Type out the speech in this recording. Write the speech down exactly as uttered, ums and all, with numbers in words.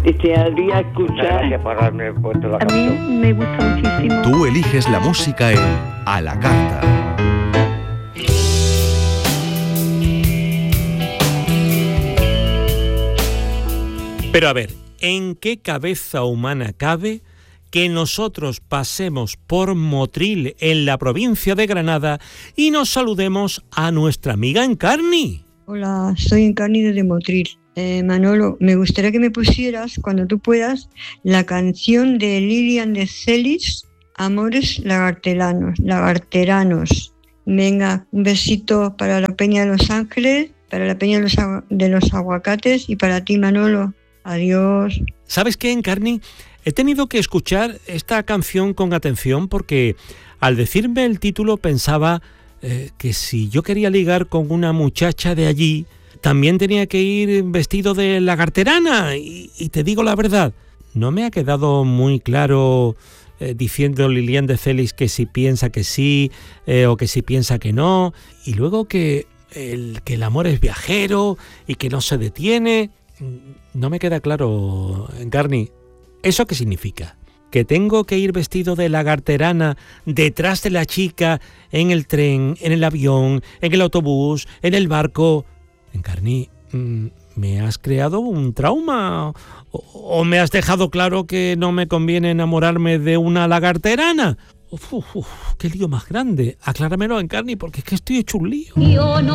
desearía escuchar. Gracias por haberme puesto la A mí canción. me gusta muchísimo. Tú eliges la música en A la Carta. Pero a ver, ¿en qué cabeza humana cabe que nosotros pasemos por Motril, en la provincia de Granada, y nos saludemos a nuestra amiga Encarni? Hola, soy Encarni desde Motril. Eh, Manolo, me gustaría que me pusieras, cuando tú puedas, la canción de Lilian de Celis, Amores lagartelanos, lagarteranos. Venga, un besito para la Peña de Los Ángeles, para la Peña de los, agu- de los Aguacates y para ti, Manolo. Adiós. ¿Sabes qué, Encarni? He tenido que escuchar esta canción con atención porque al decirme el título pensaba eh, que si yo quería ligar con una muchacha de allí, también tenía que ir vestido de lagarterana. Y, y te digo la verdad, no me ha quedado muy claro eh, diciendo Lilian de Celis que si piensa que sí eh, o que si piensa que no. Y luego que el, que el amor es viajero y que no se detiene. No me queda claro, Encarni. ¿Eso qué significa? ¿Que tengo que ir vestido de lagarterana detrás de la chica en el tren, en el avión, en el autobús, en el barco? Encarni, ¿me has creado un trauma? ¿O, o me has dejado claro que no me conviene enamorarme de una lagarterana? Uf, uf, uf, ¡qué lío más grande! Acláramelo, Encarni, porque es que estoy hecho un lío. Yo no